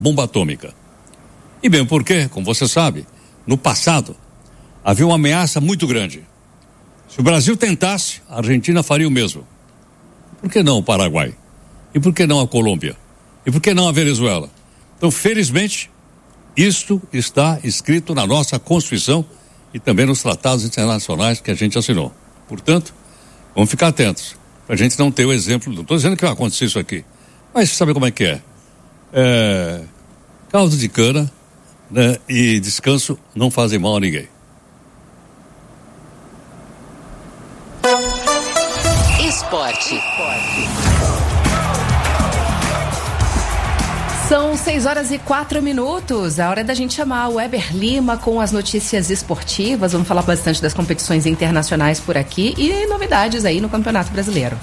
bomba atômica. E bem porque, como você sabe, no passado havia uma ameaça muito grande. Se o Brasil tentasse, a Argentina faria o mesmo. Por que não o Paraguai? E por que não a Colômbia? E por que não a Venezuela? Então, felizmente, isto está escrito na nossa Constituição e também nos tratados internacionais que a gente assinou. Portanto, vamos ficar atentos, para a gente não ter o exemplo. Não estou dizendo que vai acontecer isso aqui, mas sabe como é que é? Caldo de cana, né, e descanso não fazem mal a ninguém. Esporte. São 6h04. A hora da gente chamar o Weber Lima com as notícias esportivas. Vamos falar bastante das competições internacionais por aqui e novidades aí no Campeonato Brasileiro.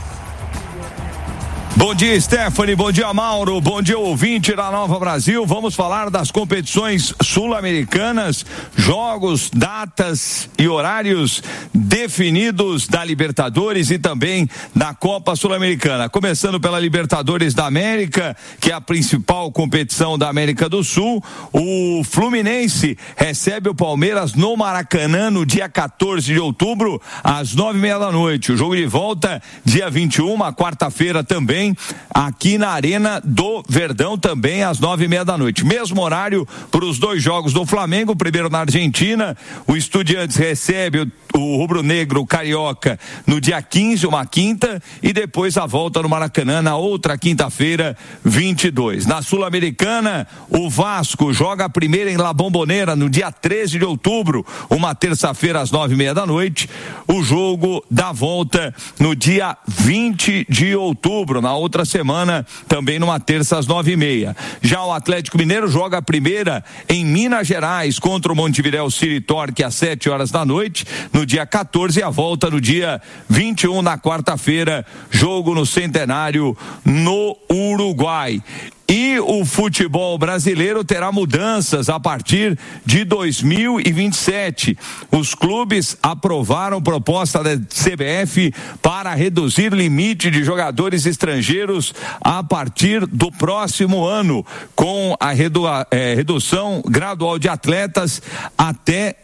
Bom dia, Stephanie, bom dia, Mauro, bom dia, ouvinte da Nova Brasil. Vamos falar das competições sul-americanas, jogos, datas e horários definidos da Libertadores e também da Copa Sul-Americana. Começando pela Libertadores da América, que é a principal competição da América do Sul. O Fluminense recebe o Palmeiras no Maracanã no dia 14 de outubro, às 9h30. O jogo de volta, dia 21, quarta-feira também, aqui na Arena do Verdão, também às 9h30. Mesmo horário para os dois jogos do Flamengo. Primeiro na Argentina, o Estudiantes recebe o rubro-negro carioca no dia 15, uma quinta, e depois a volta no Maracanã na outra quinta-feira, 22. Na Sul-Americana, o Vasco joga a primeira em La Bombonera no dia 13 de outubro, uma terça-feira às 9h30. O jogo da volta no dia 20 de outubro, na outra semana, também numa terça às 9h30. Já o Atlético Mineiro joga a primeira em Minas Gerais contra o Montevidéu City Torque às 7h no dia 14, e a volta no dia 21, na quarta-feira, jogo no Centenário, no Uruguai. E o futebol brasileiro terá mudanças a partir de 2027. Os clubes aprovaram proposta da CBF para reduzir limite de jogadores estrangeiros a partir do próximo ano, com a redução gradual de atletas até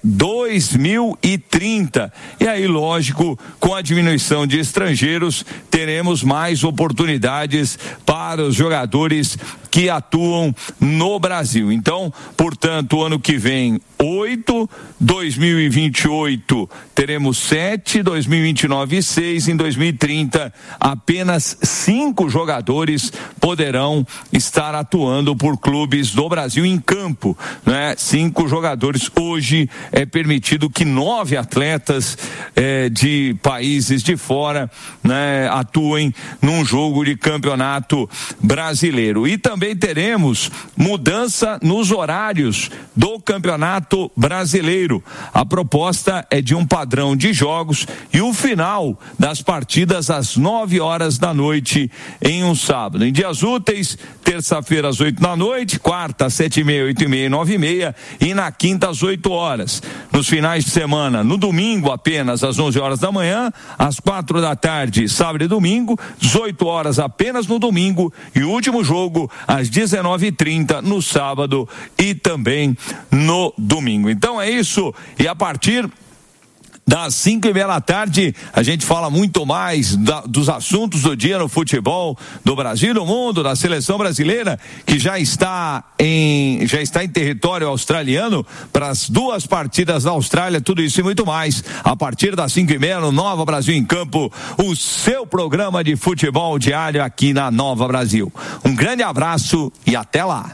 2030. E aí, lógico, com a diminuição de estrangeiros, teremos mais oportunidades para os jogadores que atuam no Brasil. Então, portanto, ano que vem 8, 2028 teremos 7, 2029 6, em 2030 apenas 5 jogadores poderão estar atuando por clubes do Brasil em campo, né? 5 jogadores. Hoje é permitido que 9 atletas de países de fora, né, atuem num jogo de campeonato brasileiro. E também teremos mudança nos horários do campeonato brasileiro. A proposta é de um padrão de jogos e o final das partidas às 9h em um sábado. Em dias úteis, terça-feira às 8h, quarta às 7h30, 8h30 e 9h30, e na quinta às 8h. Nos finais de semana, no domingo apenas às 11h, às 4h, sábado e domingo, 18h apenas no domingo, e o último jogo às 19h30 no sábado e também no domingo. Então é isso, e a partir das 5h30 a gente fala muito mais dos assuntos do dia no futebol do Brasil e do mundo, da seleção brasileira, que já está em território australiano para as 2 partidas da Austrália. Tudo isso e muito mais a partir das 5h30 no Nova Brasil em Campo, o seu programa de futebol diário aqui na Nova Brasil. Um grande abraço e até lá.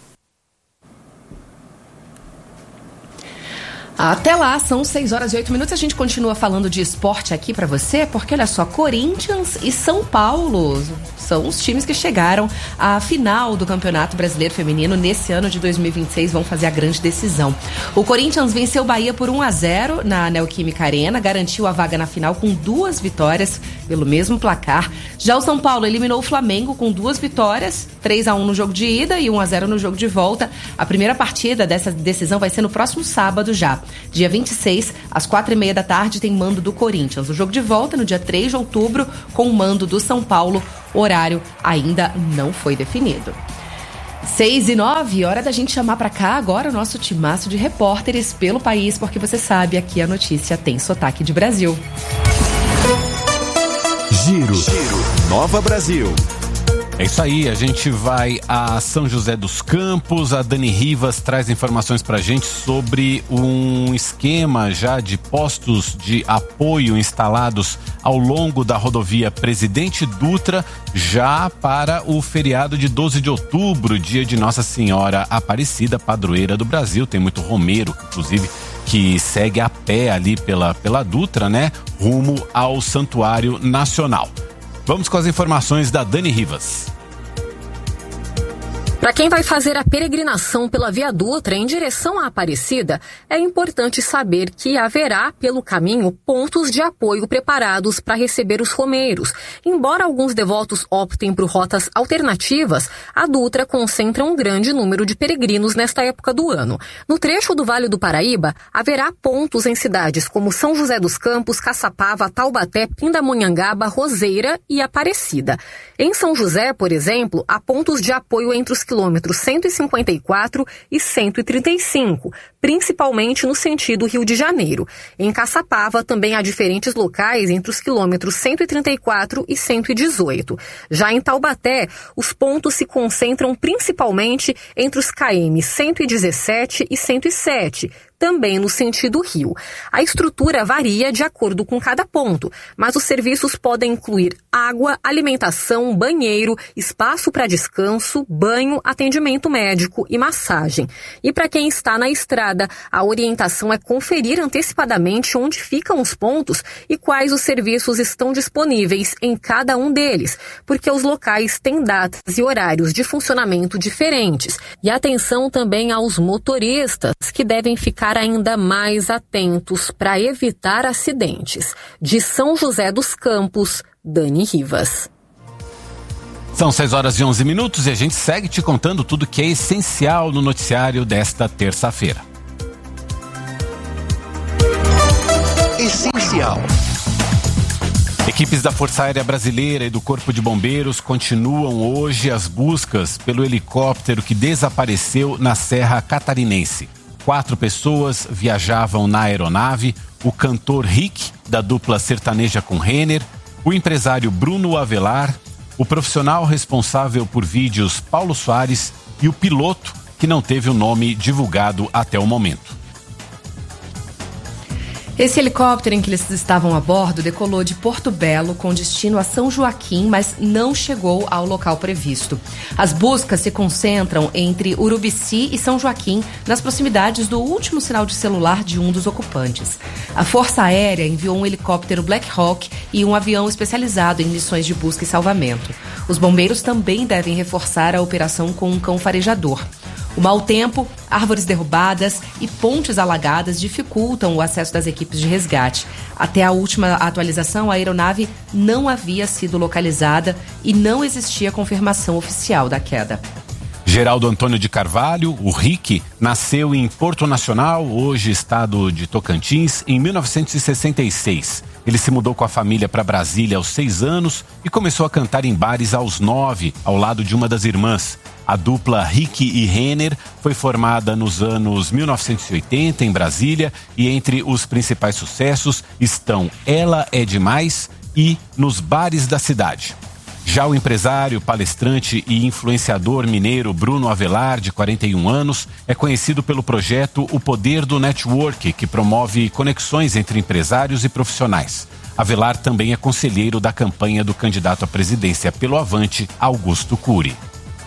Até lá, são 6h08. A gente continua falando de esporte aqui pra você, porque olha só, Corinthians e São Paulo são os times que chegaram à final do Campeonato Brasileiro Feminino nesse ano de 2026, vão fazer a grande decisão. O Corinthians venceu o Bahia por 1-0 na Neoquímica Arena, garantiu a vaga na final com 2 vitórias pelo mesmo placar. Já o São Paulo eliminou o Flamengo com 2 vitórias, 3-1 no jogo de ida e 1-0 no jogo de volta. A primeira partida dessa decisão vai ser no próximo sábado já. Dia 26, às 4h30, tem mando do Corinthians. O jogo de volta no dia 3 de outubro, com o mando do São Paulo. O horário ainda não foi definido. 6:09, hora da gente chamar pra cá agora o nosso timaço de repórteres pelo país, porque você sabe, aqui a notícia tem sotaque de Brasil. Giro. Nova Brasil. É isso aí, a gente vai a São José dos Campos. A Dani Rivas traz informações pra gente sobre um esquema já de postos de apoio instalados ao longo da rodovia Presidente Dutra, já para o feriado de 12 de outubro, dia de Nossa Senhora Aparecida, padroeira do Brasil. Tem muito romeiro, inclusive, que segue a pé ali pela Dutra, né? Rumo ao Santuário Nacional. Vamos com as informações da Dani Rivas. Para quem vai fazer a peregrinação pela Via Dutra em direção à Aparecida, é importante saber que haverá pelo caminho pontos de apoio preparados para receber os romeiros. Embora alguns devotos optem por rotas alternativas, a Dutra concentra um grande número de peregrinos nesta época do ano. No trecho do Vale do Paraíba, haverá pontos em cidades como São José dos Campos, Caçapava, Taubaté, Pindamonhangaba, Roseira e Aparecida. Em São José, por exemplo, há pontos de apoio entre os quilômetros 154 e 135, principalmente no sentido Rio de Janeiro. Em Caçapava também há diferentes locais entre os quilômetros 134 e 118. Já em Taubaté, os pontos se concentram principalmente entre os km 117 e 107, também no sentido Rio. A estrutura varia de acordo com cada ponto, mas os serviços podem incluir água, alimentação, banheiro, espaço para descanso, banho, atendimento médico e massagem. E para quem está na estrada, a orientação é conferir antecipadamente onde ficam os pontos e quais os serviços estão disponíveis em cada um deles, porque os locais têm datas e horários de funcionamento diferentes. E atenção também aos motoristas, que devem ficar ainda mais atentos para evitar acidentes. De São José dos Campos, Dani Rivas. São 6:11 e a gente segue te contando tudo que é essencial no noticiário desta terça-feira. Essencial. Equipes da Força Aérea Brasileira e do Corpo de Bombeiros continuam hoje as buscas pelo helicóptero que desapareceu na Serra Catarinense. 4 pessoas viajavam na aeronave: o cantor Rick, da dupla sertaneja com Renner, o empresário Bruno Avelar, o profissional responsável por vídeos Paulo Soares e o piloto, que não teve o nome divulgado até o momento. Esse helicóptero em que eles estavam a bordo decolou de Porto Belo com destino a São Joaquim, mas não chegou ao local previsto. As buscas se concentram entre Urubici e São Joaquim, nas proximidades do último sinal de celular de um dos ocupantes. A Força Aérea enviou um helicóptero Black Hawk e um avião especializado em missões de busca e salvamento. Os bombeiros também devem reforçar a operação com um cão farejador. O mau tempo, árvores derrubadas e pontes alagadas dificultam o acesso das equipes de resgate. Até a última atualização, a aeronave não havia sido localizada e não existia confirmação oficial da queda. Geraldo Antônio de Carvalho, o Rick, nasceu em Porto Nacional, hoje estado de Tocantins, em 1966. Ele se mudou com a família para Brasília aos 6 anos e começou a cantar em bares aos 9, ao lado de uma das irmãs. A dupla Rick e Renner foi formada nos anos 1980 em Brasília e entre os principais sucessos estão Ela é Demais e Nos Bares da Cidade. Já o empresário, palestrante e influenciador mineiro Bruno Avelar, de 41 anos, é conhecido pelo projeto O Poder do Network, que promove conexões entre empresários e profissionais. Avelar também é conselheiro da campanha do candidato à presidência pelo Avante, Augusto Cury.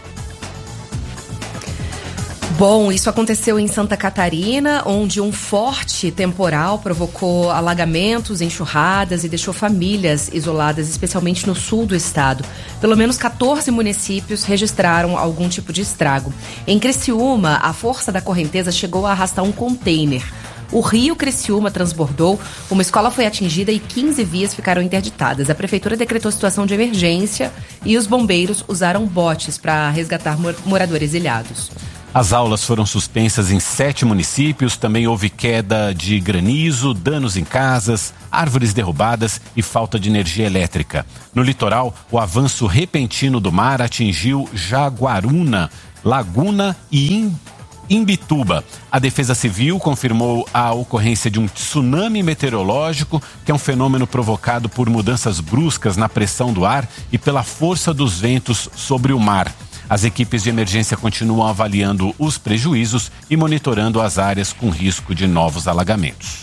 Bom, isso aconteceu em Santa Catarina, onde um forte temporal provocou alagamentos, enxurradas e deixou famílias isoladas, especialmente no sul do estado. Pelo menos 14 municípios registraram algum tipo de estrago. Em Criciúma, a força da correnteza chegou a arrastar um container. O rio Criciúma transbordou, uma escola foi atingida e 15 vias ficaram interditadas. A prefeitura decretou situação de emergência e os bombeiros usaram botes para resgatar moradores ilhados. As aulas foram suspensas em 7 municípios, também houve queda de granizo, danos em casas, árvores derrubadas e falta de energia elétrica. No litoral, o avanço repentino do mar atingiu Jaguaruna Laguna e Imbituba. A Defesa Civil confirmou a ocorrência de um tsunami meteorológico, que é um fenômeno provocado por mudanças bruscas na pressão do ar e pela força dos ventos sobre o mar. As equipes de emergência continuam avaliando os prejuízos e monitorando as áreas com risco de novos alagamentos.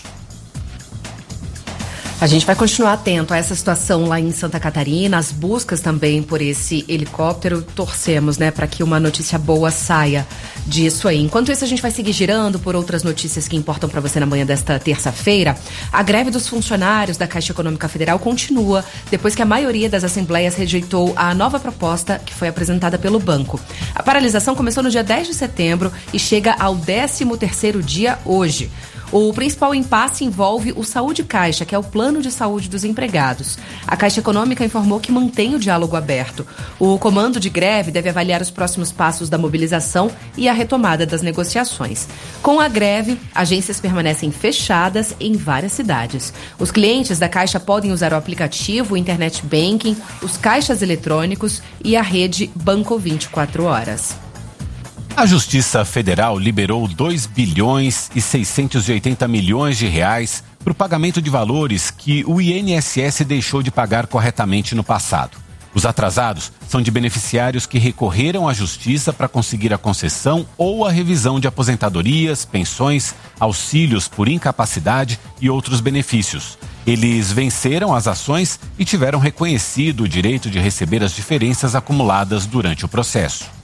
A gente vai continuar atento a essa situação lá em Santa Catarina, as buscas também por esse helicóptero. Torcemos, né, para que uma notícia boa saia disso aí. Enquanto isso, a gente vai seguir girando por outras notícias que importam para você na manhã desta terça-feira. A greve dos funcionários da Caixa Econômica Federal continua depois que a maioria das assembleias rejeitou a nova proposta que foi apresentada pelo banco. A paralisação começou no dia 10 de setembro e chega ao 13º dia hoje. O principal impasse envolve o Saúde Caixa, que é o plano de saúde dos empregados. A Caixa Econômica informou que mantém o diálogo aberto. O comando de greve deve avaliar os próximos passos da mobilização e a retomada das negociações. Com a greve, agências permanecem fechadas em várias cidades. Os clientes da Caixa podem usar o aplicativo, o Internet Banking, os caixas eletrônicos e a rede Banco 24 Horas. A Justiça Federal liberou 2 bilhões e 680 milhões de reais para o pagamento de valores que o INSS deixou de pagar corretamente no passado. Os atrasados são de beneficiários que recorreram à Justiça para conseguir a concessão ou a revisão de aposentadorias, pensões, auxílios por incapacidade e outros benefícios. Eles venceram as ações e tiveram reconhecido o direito de receber as diferenças acumuladas durante o processo.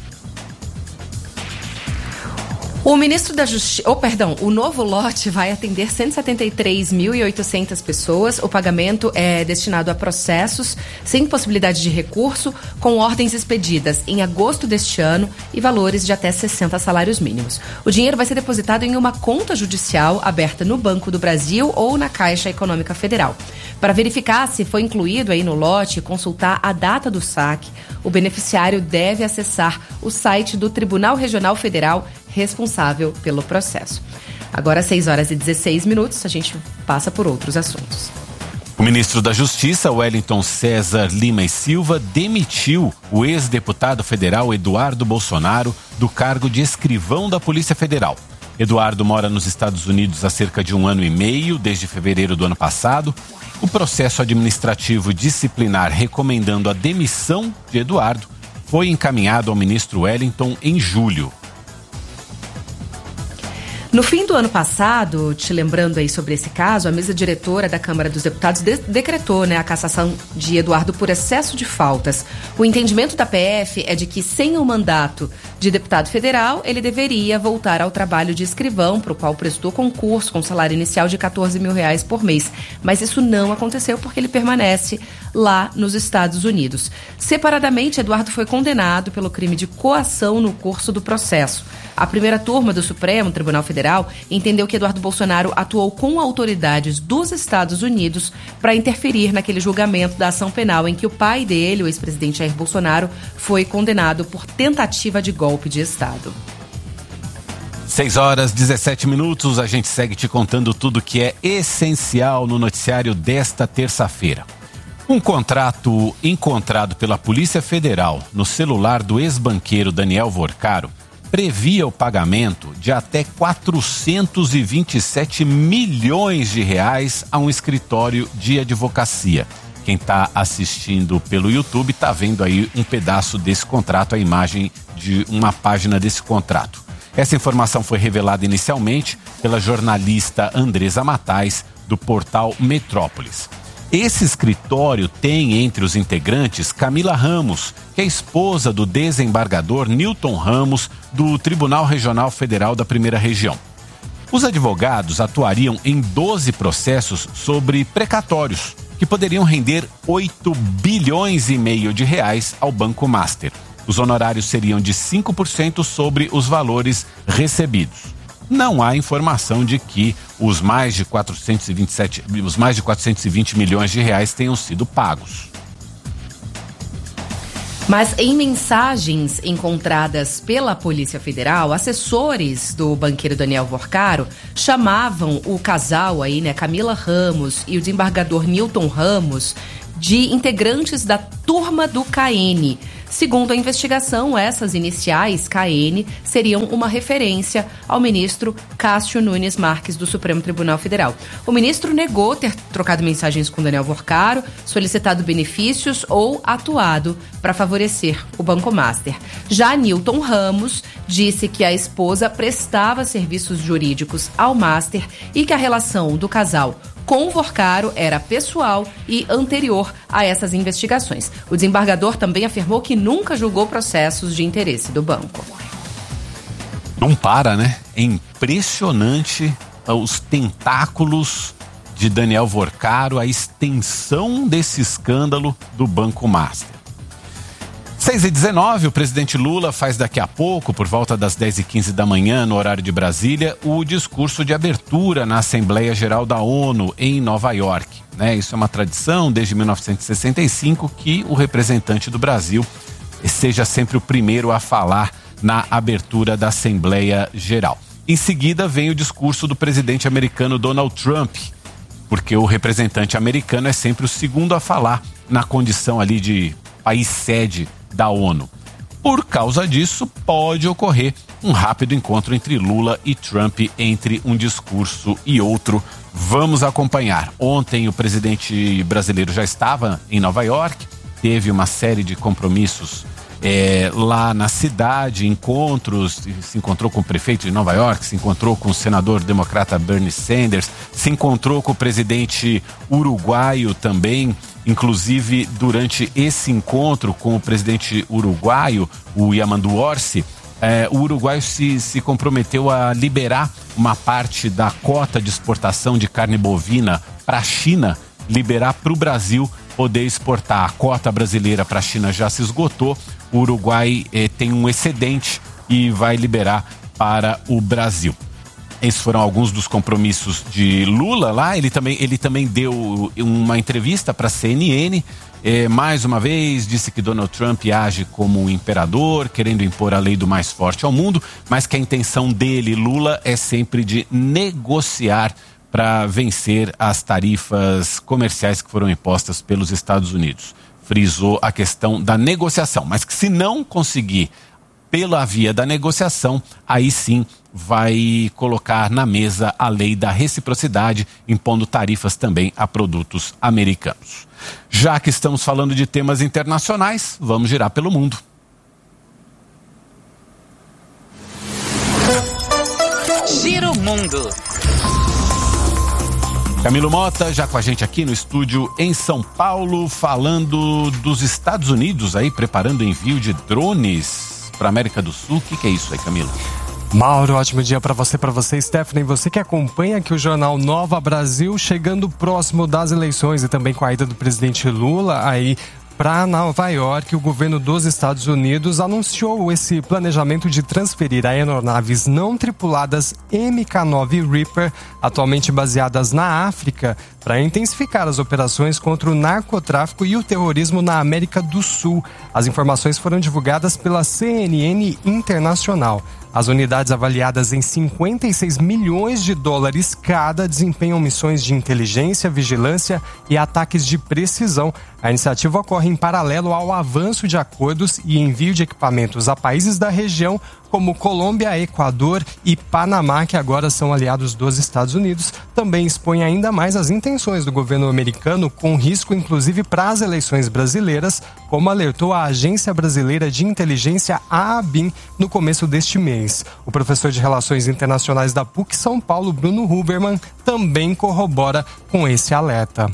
O ministro da Justiça, o novo lote vai atender 173.800 pessoas. O pagamento é destinado a processos sem possibilidade de recurso, com ordens expedidas em agosto deste ano e valores de até 60 salários mínimos. O dinheiro vai ser depositado em uma conta judicial aberta no Banco do Brasil ou na Caixa Econômica Federal. Para verificar se foi incluído aí no lote e consultar a data do saque, o beneficiário deve acessar o site do Tribunal Regional Federal responsável pelo processo. Agora, 6h16, a gente passa por outros assuntos. O ministro da Justiça, Wellington César Lima e Silva, demitiu o ex-deputado federal Eduardo Bolsonaro do cargo de escrivão da Polícia Federal. Eduardo mora nos Estados Unidos há cerca de 1 ano e meio, desde fevereiro do ano passado. O processo administrativo disciplinar recomendando a demissão de Eduardo foi encaminhado ao ministro Wellington em julho. No fim do ano passado, te lembrando aí sobre esse caso, a mesa diretora da Câmara dos Deputados decretou, a cassação de Eduardo por excesso de faltas. O entendimento da PF é de que, sem o mandato de deputado federal, ele deveria voltar ao trabalho de escrivão, para o qual prestou concurso com salário inicial de R$14 mil por mês. Mas isso não aconteceu porque ele permanece lá nos Estados Unidos. Separadamente, Eduardo foi condenado pelo crime de coação no curso do processo. A primeira turma do Supremo Tribunal Federal entendeu que Eduardo Bolsonaro atuou com autoridades dos Estados Unidos para interferir naquele julgamento da ação penal em que o pai dele, o ex-presidente Jair Bolsonaro, foi condenado por tentativa de golpe de Estado. 6h17, a gente segue te contando tudo que é essencial no noticiário desta terça-feira. Um contrato encontrado pela Polícia Federal no celular do ex-banqueiro Daniel Vorcaro previa o pagamento de até 427 milhões de reais a um escritório de advocacia. Quem está assistindo pelo YouTube está vendo aí um pedaço desse contrato, a imagem de uma página desse contrato. Essa informação foi revelada inicialmente pela jornalista Andresa Matais, do portal Metrópolis. Esse escritório tem entre os integrantes Camila Ramos, que é esposa do desembargador Newton Ramos, do Tribunal Regional Federal da Primeira Região. Os advogados atuariam em 12 processos sobre precatórios, que poderiam render 8 bilhões e meio de reais ao Banco Master. Os honorários seriam de 5% sobre os valores recebidos. Não há informação de que os mais de 420 milhões de reais tenham sido pagos. Mas em mensagens encontradas pela Polícia Federal, assessores do banqueiro Daniel Vorcaro chamavam o casal aí, Camila Ramos e o desembargador Newton Ramos, de integrantes da turma do KN. Segundo a investigação, essas iniciais, KN, seriam uma referência ao ministro Cássio Nunes Marques, do Supremo Tribunal Federal. O ministro negou ter trocado mensagens com Daniel Vorcaro, solicitado benefícios ou atuado para favorecer o Banco Master. Já Newton Ramos disse que a esposa prestava serviços jurídicos ao Master e que a relação do casal com Vorcaro era pessoal e anterior a essas investigações. O desembargador também afirmou que nunca julgou processos de interesse do banco. Não para, né? É impressionante os tentáculos de Daniel Vorcaro, a extensão desse escândalo do Banco Master. 6h19, o presidente Lula faz daqui a pouco, por volta das 10h15 da manhã, no horário de Brasília, o discurso de abertura na Assembleia Geral da ONU, em Nova York. Isso é uma tradição desde 1965 que o representante do Brasil seja sempre o primeiro a falar na abertura da Assembleia Geral. Em seguida vem o discurso do presidente americano Donald Trump, porque o representante americano é sempre o segundo a falar na condição ali de país sede da ONU. Por causa disso, pode ocorrer um rápido encontro entre Lula e Trump, entre um discurso e outro. Vamos acompanhar. Ontem o presidente brasileiro já estava em Nova York, teve uma série de compromissos lá na cidade, encontros, se encontrou com o prefeito de Nova York, se encontrou com o senador democrata Bernie Sanders, se encontrou com o presidente uruguaio também. Inclusive, durante esse encontro com o presidente uruguaio, o Yamandu Orsi, o uruguaio se comprometeu a liberar uma parte da cota de exportação de carne bovina para a China, liberar para o Brasil poder exportar. A cota brasileira para a China já se esgotou, o Uruguai tem um excedente e vai liberar para o Brasil. Esses foram alguns dos compromissos de Lula lá. Ele também deu uma entrevista para a CNN. Mais uma vez, disse que Donald Trump age como um imperador, querendo impor a lei do mais forte ao mundo, mas que a intenção dele, Lula, é sempre de negociar para vencer as tarifas comerciais que foram impostas pelos Estados Unidos. Frisou a questão da negociação, mas que se não conseguir pela via da negociação, aí sim vai colocar na mesa a lei da reciprocidade, impondo tarifas também a produtos americanos. Já que estamos falando de temas internacionais, vamos girar pelo mundo. Giro Mundo. Camilo Mota, já com a gente aqui no estúdio em São Paulo, falando dos Estados Unidos aí, preparando o envio de drones para a América do Sul. O que é isso aí, Camilo? Mauro, ótimo dia para você, Stephanie. Você que acompanha aqui o Jornal Nova Brasil, chegando próximo das eleições e também com a ida do presidente Lula aí para Nova York, o governo dos Estados Unidos anunciou esse planejamento de transferir aeronaves não tripuladas MK-9 Reaper, atualmente baseadas na África, para intensificar as operações contra o narcotráfico e o terrorismo na América do Sul. As informações foram divulgadas pela CNN Internacional. As unidades, avaliadas em 56 milhões de dólares cada, desempenham missões de inteligência, vigilância e ataques de precisão. A iniciativa ocorre em paralelo ao avanço de acordos e envio de equipamentos a países da região, como Colômbia, Equador e Panamá, que agora são aliados dos Estados Unidos. Também expõe ainda mais as intenções do governo americano, com risco inclusive para as eleições brasileiras, como alertou a Agência Brasileira de Inteligência, a ABIN, no começo deste mês. O professor de Relações Internacionais da PUC São Paulo, Bruno Huberman, também corrobora com esse alerta.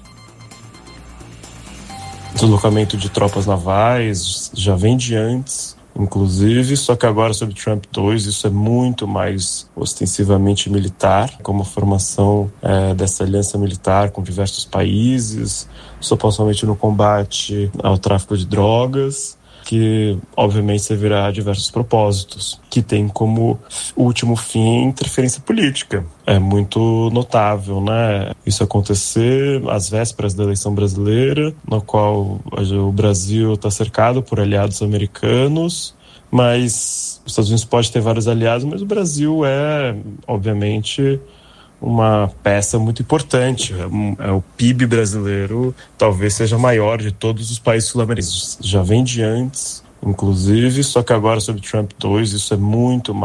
O deslocamento de tropas navais já vem de antes, inclusive, só que agora sob Trump 2 isso é muito mais ostensivamente militar, como a formação dessa aliança militar com diversos países, supostamente no combate ao tráfico de drogas, que obviamente servirá a diversos propósitos, que tem como último fim interferência política. É muito notável, né? Isso acontecer às vésperas da eleição brasileira, no qual o Brasil está cercado por aliados americanos, mas os Estados Unidos pode ter vários aliados, mas o Brasil é, obviamente, uma peça muito importante. O PIB brasileiro talvez seja maior de todos os países sul-americanos. Já vem de antes, inclusive, só que agora sob Trump 2 isso é muito mais